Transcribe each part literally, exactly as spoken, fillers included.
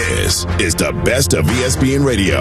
This is the best of E S P N Radio.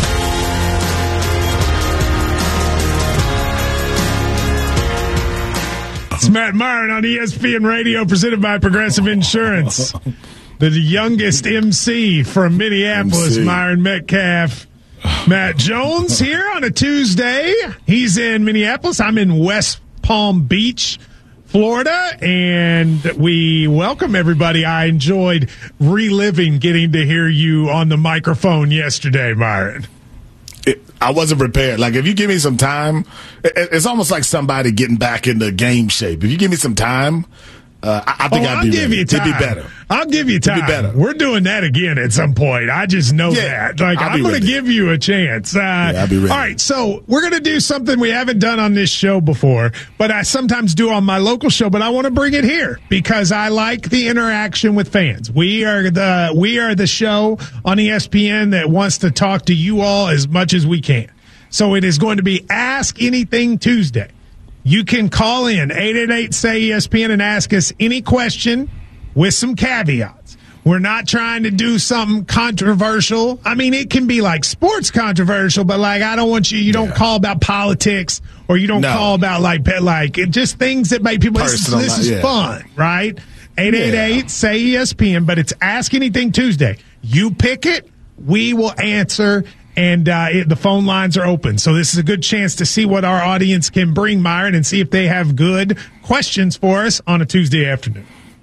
It's Matt Myron on E S P N Radio, presented by Progressive Insurance. The youngest M C from Minneapolis, M C. Myron Metcalf. Matt Jones here on a Tuesday. He's in Minneapolis. I'm in West Palm Beach, Florida, and we welcome everybody. I enjoyed reliving getting to hear you on the microphone yesterday, Myron. It, I wasn't prepared. Like, if you give me some time, it, it's almost like somebody getting back into game shape. If you give me some time, uh, I, I think oh, I'd I'll be give ready. you time. It'd be better. I'll give you time. It'd be better. We're doing that again at some point. I just know yeah, that. Like, I'll I'm going to give you a chance. Uh, yeah, I'll be ready. All right, so we're going to do something we haven't done on this show before, but I sometimes do on my local show, but I want to bring it here because I like the interaction with fans. We are the we are the show on E S P N that wants to talk to you all as much as we can. So it is going to be Ask Anything Tuesday. You can call in eight eight eight, S A Y, E S P N and ask us any question with some caveats. We're not trying to do something controversial. I mean, it can be like sports controversial, but like, I don't want you, you don't yeah. call about politics or you don't no. call about like, like just things that make people, Personal, this, this is yeah. fun, right? eight eight eight, S A Y, E S P N, but it's Ask Anything Tuesday. You pick it, we will answer. And uh, it, the phone lines are open. So this is a good chance to see what our audience can bring, Myron, and see if they have good questions for us on a Tuesday afternoon.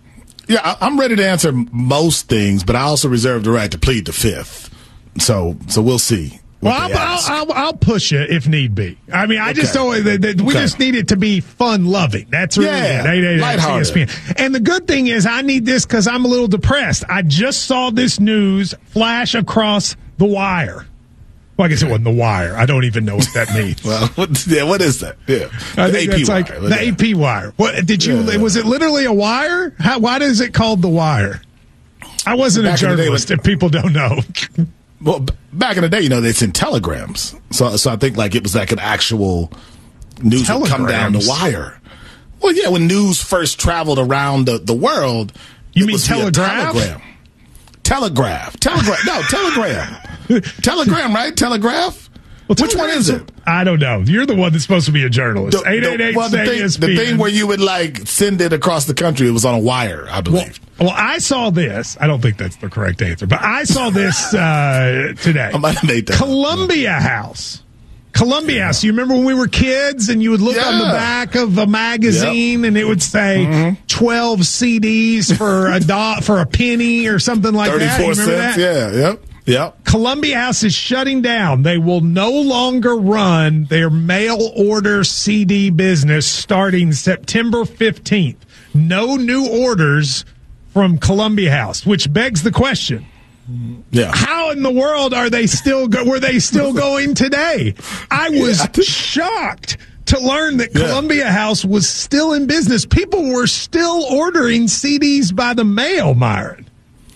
Yeah, I'm ready to answer most things, but I also reserve the right to plead the fifth. So so we'll see. Well, I'll, I'll, I'll, I'll push it if need be. I mean, I okay. just don't. The, the, we okay. just need it to be fun-loving. That's really yeah, it. lighthearted. E S P N. And the good thing is, I need this because I'm a little depressed. I just saw this news flash across the wire. Well, I guess it wasn't The Wire. I don't even know what that means. well, what, yeah, what is that? Yeah, I think that's like wire. the yeah. A P wire. What did you? Yeah. Was it literally a wire? How? Why is it called The Wire? I wasn't back a journalist. If people don't know. Well, b- back in the day, you know, they sent telegrams. So, so I think like it was like an actual news would come down the wire. Well, yeah, when news first traveled around the, the world, you it mean was telegraph? telegram. Telegraph. Telegraph. No, telegram. Telegram, right? Telegraph? Well, Which one is it? I don't know. You're the one that's supposed to be a journalist. eight eight eight, well, the, thing, the thing where you would, like, send it across the country, it was on a wire, I believe. Well, well I saw this. I don't think that's the correct answer, but I saw this uh, today. I might have made that. Columbia House. Columbia yeah. House. You remember when we were kids and you would look yeah. on the back of a magazine yep. and it would say mm-hmm. twelve C Ds for a dot for a penny or something like that? You remember cents, that? Yeah, yep. Yep. Columbia House is shutting down. They will no longer run their mail order C D business starting September fifteenth. No new orders from Columbia House, which begs the question. Yeah. How in the world are they still go- were they still going today? I was yeah, I think- shocked to learn that yeah. Columbia House was still in business. People were still ordering C Ds by the mail, Myron.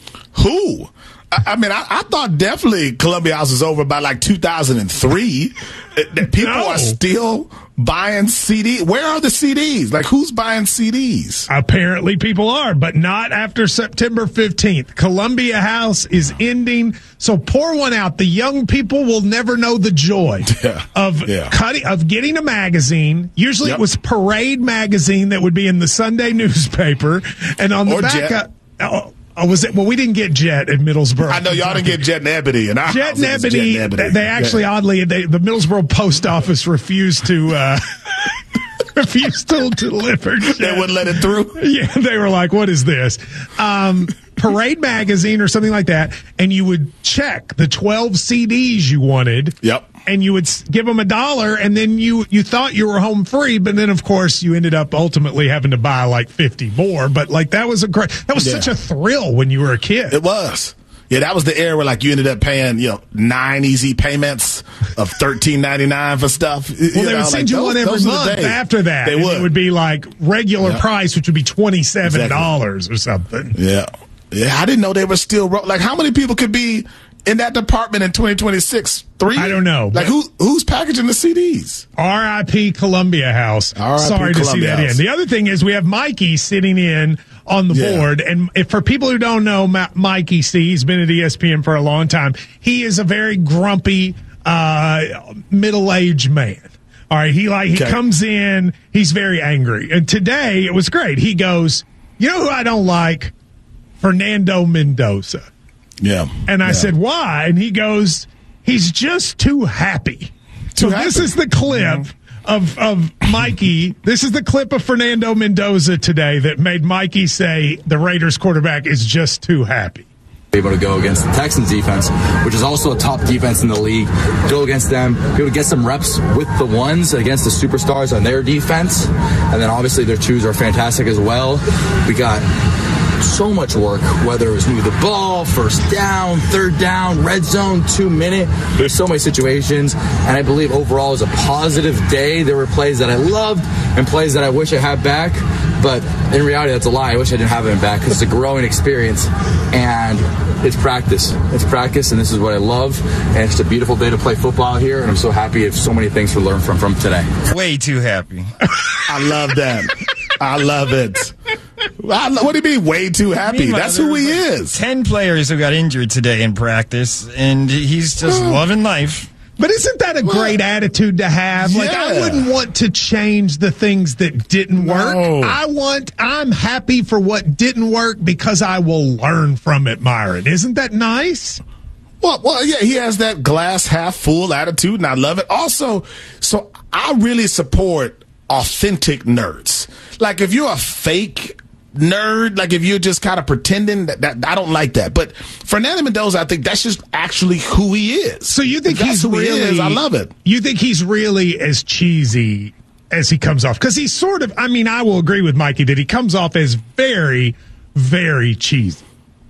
Who? I, I mean, I, I thought definitely Columbia House was over by like two thousand three. People no. are still buying C Ds. Where are the C Ds? Like, who's buying C Ds? Apparently people are, but not after September fifteenth. Columbia House is ending, so pour one out. The young people will never know the joy yeah. of yeah. cutting, of getting a magazine. Usually yep. it was Parade magazine that would be in the Sunday newspaper, and on the or back Jet. of, oh, Oh, was it? Well, we didn't get Jet in Middlesboro. I know y'all didn't get Jet and Ebony. And I Jet and Ebony, Jet and Ebony. They actually, yeah. oddly, they, the Middlesboro post office refused to uh, refused to deliver Jet. They wouldn't let it through? Yeah, they were like, what is this? Um, Parade magazine or something like that, and you would check the twelve C Ds you wanted. Yep. And you would give them a dollar, and then you, you thought you were home free, but then of course you ended up ultimately having to buy like fifty more. But like that was a great, that was yeah. such a thrill when you were a kid. It was. Yeah, that was the era where like you ended up paying, you know, nine easy payments of thirteen ninety nine for stuff. Well, you they know, would send like, you those, one every month after that. They would. It would be like regular yeah. price, which would be twenty seven dollars exactly. or something. Yeah, yeah. I didn't know they were still like how many people could be in that department in twenty twenty-six? Three? I don't know. Like who who's packaging the C Ds? R I P Columbia House. R I P Sorry Columbia to see that House. in. The other thing is we have Mikey sitting in on the Yeah. board. And if, for people who don't know, Ma- Mikey C, he's been at E S P N for a long time. He is a very grumpy, uh, middle-aged man. All right, he like he Okay. comes in, he's very angry. And today it was great. He goes, "You know who I don't like? Fernando Mendoza." Yeah. And I Yeah. said, "Why?" And he goes, "He's just too happy." Too so this happy. is the clip of of Mikey. This is the clip of Fernando Mendoza today that made Mikey say the Raiders quarterback is just too happy. Able to go against the Texans defense, which is also a top defense in the league, go against them, be able to get some reps with the ones against the superstars on their defense, and then obviously their twos are fantastic as well. We got so much work, whether it was move the ball, first down, third down, red zone, two minute. There's so many situations, and I believe overall it was a positive day. There were plays that I loved and plays that I wish I had back, but in reality that's a lie. I wish I didn't have them back because it's a growing experience, and it's practice. It's practice, and this is what I love, and it's a beautiful day to play football here, and I'm so happy of so many things to learn from from today. Way too happy. I love that. I love it. I lo- what do you mean, way too happy? Meanwhile, That's who he there was like is. Ten players who got injured today in practice, and he's just loving life. But isn't that a great attitude to have? Like, I Yeah. wouldn't want to change the things that didn't work. No. I want, I'm happy for what didn't work because I will learn from it, Myron. Isn't that nice? Well, well, yeah, he has that glass half full attitude, and I love it. Also, so I really support authentic nerds. Like, if you're a fake nerd, like if you're just kind of pretending, that, that I don't like that. But Fernando Mendoza, I think that's just actually who he is. So you think If that's he's who he really? is, I love it. You think he's really as cheesy as he comes off? Because he's sort of. I mean, I will agree with Mikey that he comes off as very, very cheesy.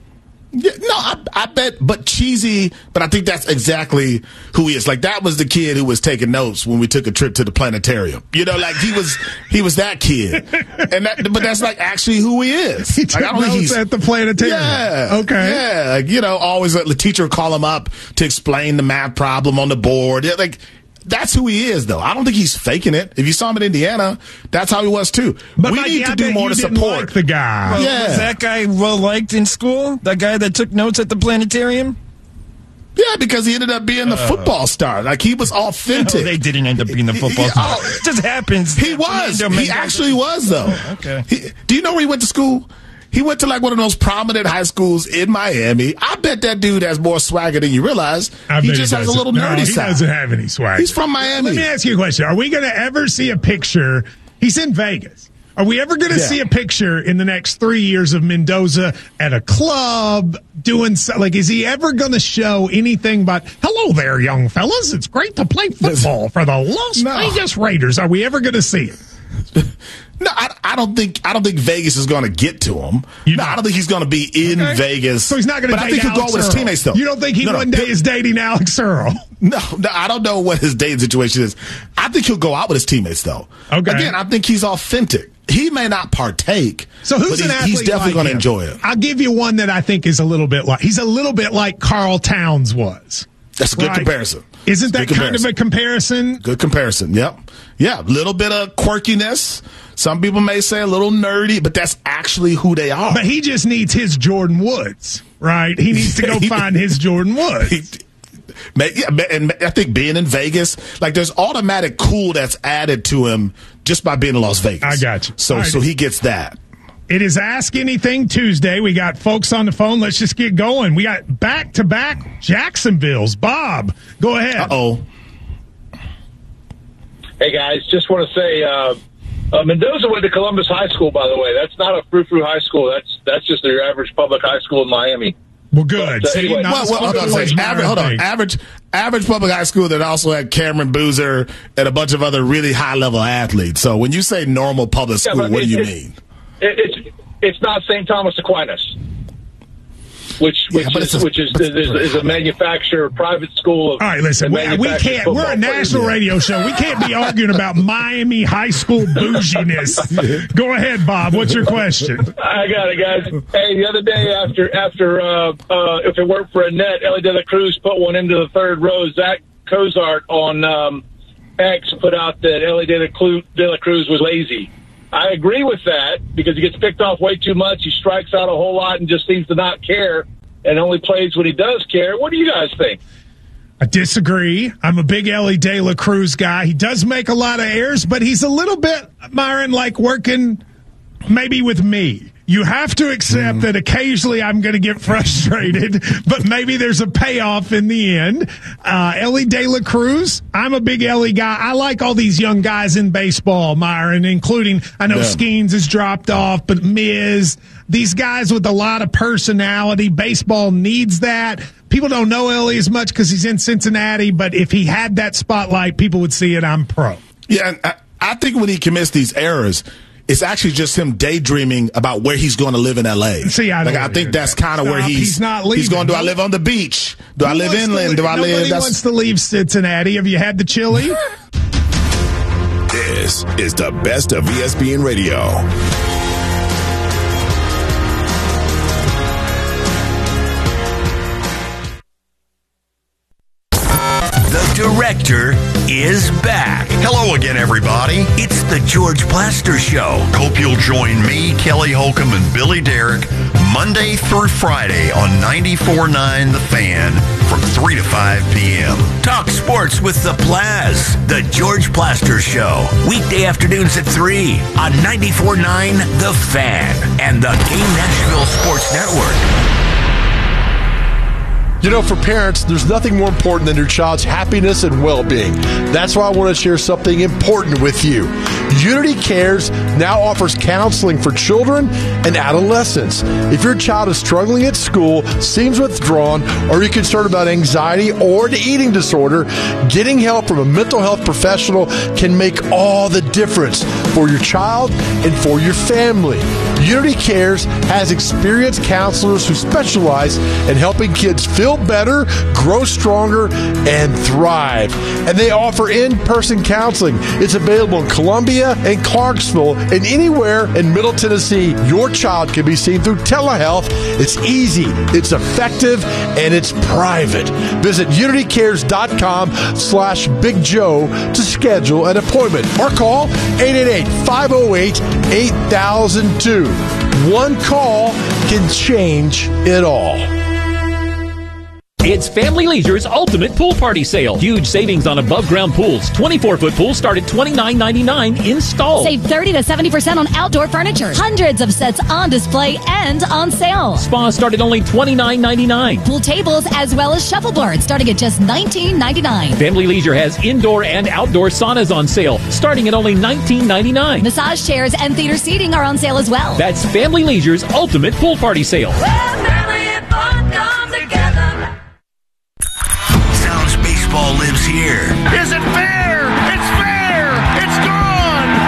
Yeah, no, I, I bet, but cheesy, but I think that's exactly who he is. Like, that was the kid who was taking notes when we took a trip to the planetarium. You know, like he was, he was that kid. And that, but that's like actually who he is. He Like, took I don't think notes he's at the planetarium. Yeah. Okay. Yeah. Like, you know, always let the teacher call him up to explain the math problem on the board. Yeah, like, that's who he is, though. I don't think he's faking it. If you saw him in Indiana, that's how he was, too. But we Mikey, need to I do bet more you to didn't support like the guy. Well, Yeah. Was that guy well liked in school? That guy that took notes at the planetarium? Yeah, because he ended up being the football star. Like, he was authentic. No, they didn't end up being the football Yeah, star. oh. It just happens. He was. Fernando He Mendoza- actually was, though. Okay. He, do you know where he went to school? He went to like one of those prominent high schools in Miami. I bet that dude has more swagger than you realize. I He bet just has a doesn't. little No, nerdy he side. doesn't have any swag. He's from Miami. Let me ask you a question. Are we going to ever see a picture? He's in Vegas. Are we ever going to Yeah. see a picture in the next three years of Mendoza at a club doing so, like? Is he ever going to show anything but "Hello there, young fellas. It's great to play football for the Las No. Vegas Raiders"? Are we ever going to see it? No, I, I don't think. I don't think Vegas is going to get to him. You no, don't? I don't think he's going to be in Okay. Vegas. So he's not going to. But I think he'll go Alex with his Earl. teammates, though. You don't think he No, no. one day is dating Alex Earl? No, no, I don't know what his dating situation is. I think he'll go out with his teammates, though. Okay. Again, I think he's authentic. He may not partake. So who's but an he's, athlete he's definitely like going to him? enjoy it. I'll give you one that I think is a little bit like he's a little bit like Carl Towns was. That's a good Right. comparison. Isn't that Good kind of a comparison? Good comparison. Yep. Yeah. A little bit of quirkiness. Some people may say a little nerdy, but that's actually who they are. But he just needs his Jordan Woods, right? He needs to go find his Jordan Woods. He- May- yeah, ma- and I think being in Vegas, like there's automatic cool that's added to him just by being in Las Vegas. I got you. So, All right. so he gets that. It is Ask Anything Tuesday. We got folks on the phone. Let's just get going. We got back-to-back Jacksonville's. Bob, go ahead. Uh oh. Hey, guys, just want to say uh, uh, Mendoza went to Columbus High School, by the way. That's not a frou-frou high school. That's that's just your average public high school in Miami. Well, good. But, uh, See, anyway- not Well, well, hold on. as a second. much Average, hold on. Myron Average, average public high school that also had Cameron Boozer and a bunch of other really high level athletes. So when you say normal public Yeah, school, but what do you it's- mean? It, it's it's not Saint Thomas Aquinas, which Yeah, which but is it's a- which is, but- is, is a manufacturer, private school. Of, All right, listen, that we, we manufactures can't, we're a football national players. radio show. We can't be arguing about Miami high school bouginess. Go ahead, Bob. What's your question? I got it, guys. Hey, the other day after after uh, uh, if it weren't for a net, Ellie De La Cruz put one into the third row. Zach Cozart on um, X put out that Ellie De La, Clu- De La Cruz was lazy. I agree with that because he gets picked off way too much. He strikes out a whole lot and just seems to not care and only plays when he does care. What do you guys think? I disagree. I'm a big Elly De La Cruz guy. He does make a lot of errors, but he's a little bit, Myron, like working maybe with me. You have to accept mm. that occasionally I'm going to get frustrated, but maybe there's a payoff in the end. Uh, Elly De La Cruz, I'm a big Elly guy. I like all these young guys in baseball, Myron, including, I know yeah. Skeens has dropped off, but Miz, these guys with a lot of personality. Baseball needs that. People don't know Elly as much because he's in Cincinnati, but if he had that spotlight, people would see it. I'm pro. Yeah, and I, I think when he commits these errors, it's actually just him daydreaming about where he's going to live in L A. See, I, like, I think that's kind of where he's, he's not leaving. He's going, do I live on the beach? Do Who I live inland? Do I live? Nobody That's, wants to leave Cincinnati. Have you had the chili? This is the best of E S P N Radio. Director is back. Hello again, everybody. It's the George Plaster Show. Hope you'll join me, Kelly Holcomb, and Billy Derrick Monday through Friday on ninety-four point nine The Fan from three to five p.m. Talk sports with the Plaz. The George Plaster Show. Weekday afternoons at three on ninety-four point nine The Fan and the Game Nashville Sports Network. You know, for parents, there's nothing more important than your child's happiness and well-being. That's why I want to share something important with you. Unity Cares now offers counseling for children and adolescents. If your child is struggling at school, seems withdrawn, or you're concerned about anxiety or an eating disorder, getting help from a mental health professional can make all the difference for your child and for your family. Unity Cares has experienced counselors who specialize in helping kids feel better, grow stronger, and thrive. And they offer in-person counseling. It's available in Columbia and Clarksville and anywhere in Middle Tennessee. Your child can be seen through telehealth. It's easy, it's effective, and it's private. Visit unitycares.com slash Big Joe to schedule an appointment or call eight eight eight, five oh eight, eight thousand two. One call can change it all. It's Family Leisure's Ultimate Pool Party Sale. Huge savings on above-ground pools. twenty-four foot pools start at twenty-nine ninety-nine installed. Save thirty to seventy percent on outdoor furniture. Hundreds of sets on display and on sale. Spas start at only twenty-nine ninety-nine. Pool tables as well as shuffleboards starting at just nineteen ninety-nine. Family Leisure has indoor and outdoor saunas on sale starting at only nineteen ninety-nine. Massage chairs and theater seating are on sale as well. That's Family Leisure's Ultimate Pool Party Sale. Well, family and fun come together. Baseball lives here. Is it fair?